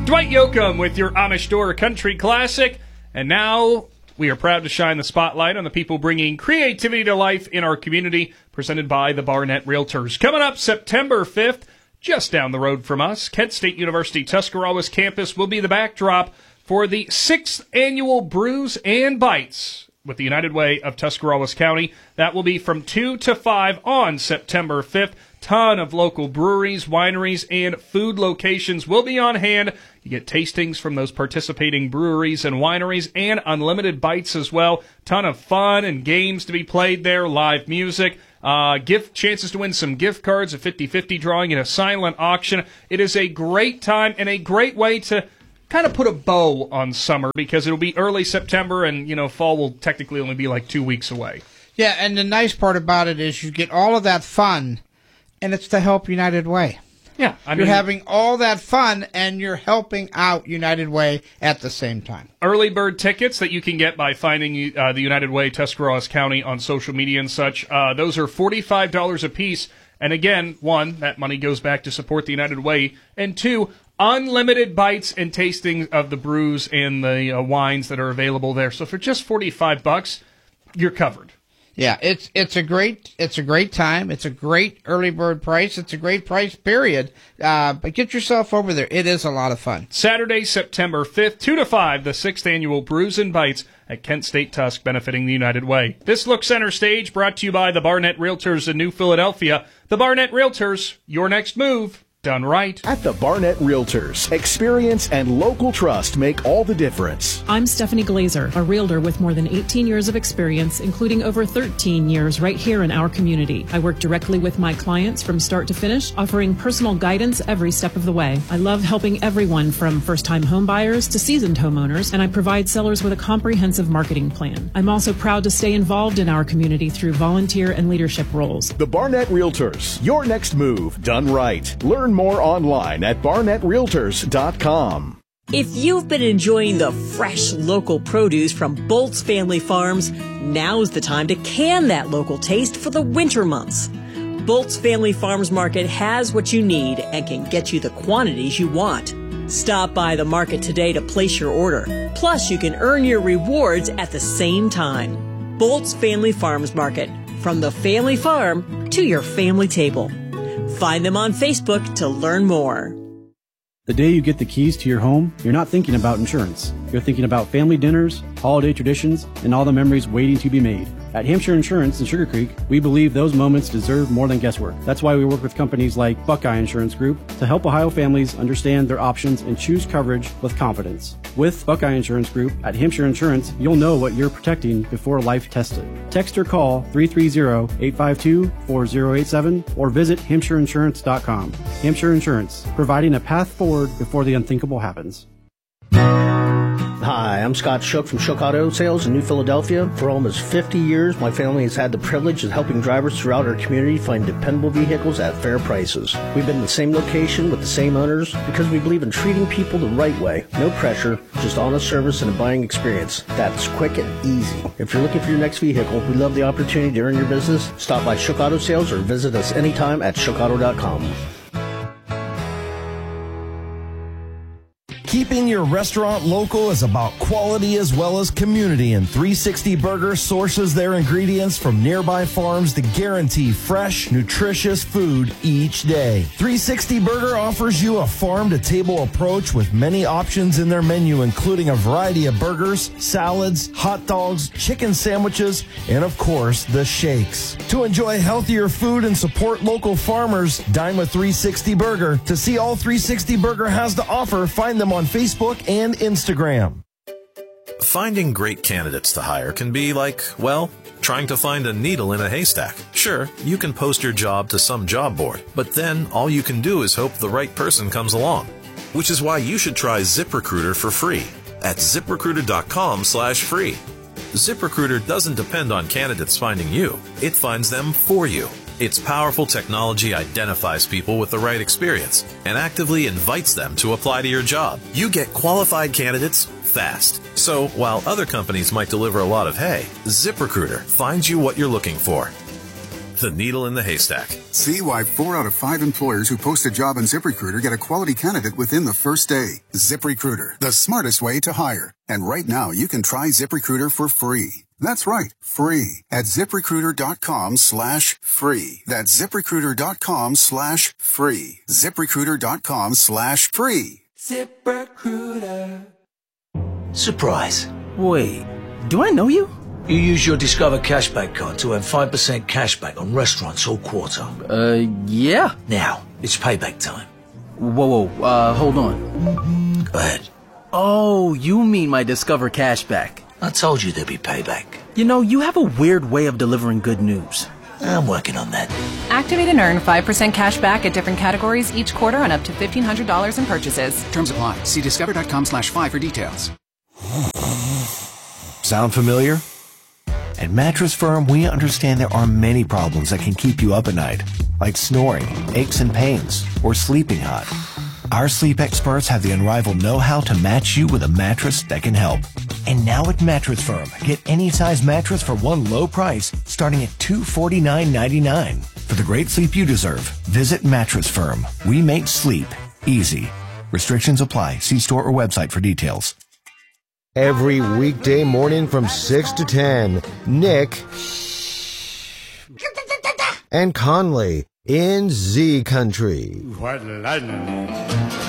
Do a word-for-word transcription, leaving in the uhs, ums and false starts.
Dwight Yoakam with your Amish Door Country Classic. And now we are proud to shine the spotlight on the people bringing creativity to life in our community, presented by the Barnett Realtors. Coming up September fifth, just down the road from us, Kent State University Tuscarawas campus will be the backdrop for the sixth annual Brews and Bites with the United Way of Tuscarawas County. That will be from two to five on September fifth. Ton of local breweries, wineries, and food locations will be on hand. You get tastings from those participating breweries and wineries and unlimited bites as well. Ton of fun and games to be played there, live music. Uh, gift chances to win some gift cards, a fifty-fifty drawing, and a silent auction. It is a great time and a great way to kind of put a bow on summer because it'll be early September and, you know, fall will technically only be like two weeks away. Yeah, and the nice part about it is you get all of that fun, and it's to help United Way. Yeah, I mean, you're having all that fun, and you're helping out United Way at the same time. Early bird tickets that you can get by finding uh, the United Way Tuscarawas County on social media and such, uh, those are forty-five dollars a piece. And again, one, that money goes back to support the United Way, and two, unlimited bites and tastings of the brews and the uh, wines that are available there. So for just forty-five bucks, you're covered. Yeah, it's it's a great it's a great time. It's a great early bird price. It's a great price, period. Uh, but get yourself over there. It is a lot of fun. Saturday, September fifth, two to five, the sixth annual Brews and Bites at Kent State Tusk, benefiting the United Way. This Look Center Stage brought to you by the Barnett Realtors in New Philadelphia. The Barnett Realtors, your next move done right. At the Barnett Realtors, experience and local trust make all the difference. I'm Stephanie Glazer, a realtor with more than eighteen years of experience, including over thirteen years right here in our community. I work directly with my clients from start to finish, offering personal guidance every step of the way. I love helping everyone from first-time home buyers to seasoned homeowners, and I provide sellers with a comprehensive marketing plan. I'm also proud to stay involved in our community through volunteer and leadership roles. The Barnett Realtors, your next move done right. Learn more online at barnett realtors dot com. If you've been enjoying the fresh local produce from Bolt's Family Farms, now's the time to can that local taste for the winter months. Bolt's Family Farms Market has what you need and can get you the quantities you want. Stop by the market today to place your order. Plus, you can earn your rewards at the same time. Bolt's Family Farms Market, from the family farm to your family table. Find them on Facebook to learn more. The day you get the keys to your home, you're not thinking about insurance. You're thinking about family dinners, holiday traditions, and all the memories waiting to be made. At Hampshire Insurance in Sugar Creek, we believe those moments deserve more than guesswork. That's why we work with companies like Buckeye Insurance Group to help Ohio families understand their options and choose coverage with confidence. With Buckeye Insurance Group at Hampshire Insurance, you'll know what you're protecting before life tests it. Text or call three three zero, eight five two, four zero eight seven or visit hampshire insurance dot com. Hampshire Insurance, providing a path forward before the unthinkable happens. Hi, I'm Scott Shook from Shook Auto Sales in New Philadelphia. For almost fifty years, my family has had the privilege of helping drivers throughout our community find dependable vehicles at fair prices. We've been in the same location with the same owners because we believe in treating people the right way. No pressure, just honest service and a buying experience that's quick and easy. If you're looking for your next vehicle, we love the opportunity to earn your business. Stop by Shook Auto Sales or visit us anytime at shook auto dot com. Keeping your restaurant local is about quality as well as community, and three sixty Burger sources their ingredients from nearby farms to guarantee fresh, nutritious food each day. three sixty Burger offers you a farm-to-table approach with many options in their menu, including a variety of burgers, salads, hot dogs, chicken sandwiches, and of course, the shakes. To enjoy healthier food and support local farmers, dine with three sixty Burger. To see all three sixty Burger has to offer, find them on Facebook and Instagram. Finding great candidates to hire can be like, well, trying to find a needle in a haystack. Sure, you can post your job to some job board, but then all you can do is hope the right person comes along. Which is why you should try ZipRecruiter for free at zip recruiter dot com slash free. ZipRecruiter doesn't depend on candidates finding you. It finds them for you. Its powerful technology identifies people with the right experience and actively invites them to apply to your job. You get qualified candidates fast. So while other companies might deliver a lot of hay, ZipRecruiter finds you what you're looking for. the needle in the haystack. See why four out of five employers who post a job on ZipRecruiter get a quality candidate within the first day. ZipRecruiter, the smartest way to hire. And right now, you can try ZipRecruiter for free. That's right, free at ZipRecruiter.com slash free. That's ZipRecruiter.com slash free. ZipRecruiter.com slash free. ZipRecruiter. Surprise. Wait, do I know you? You use your Discover Cashback card to earn five percent cashback on restaurants all quarter. Uh, yeah. Now, it's payback time. Whoa, whoa, uh, hold on. Go ahead. Oh, you mean my Discover Cashback. I told you there'd be payback. You know, you have a weird way of delivering good news. I'm working on that. Activate and earn five percent cash back at different categories each quarter on up to fifteen hundred dollars in purchases. Terms apply. See discover.com slash five for details. Sound familiar? At Mattress Firm, we understand there are many problems that can keep you up at night, like snoring, aches and pains, or sleeping hot. Our sleep experts have the unrivaled know-how to match you with a mattress that can help. And now at Mattress Firm, get any size mattress for one low price, starting at two hundred forty-nine ninety-nine. For the great sleep you deserve, visit Mattress Firm. We make sleep easy. Restrictions apply. See store or website for details. Every weekday morning from six to ten, Nick and Conley in Z Country. What lightning.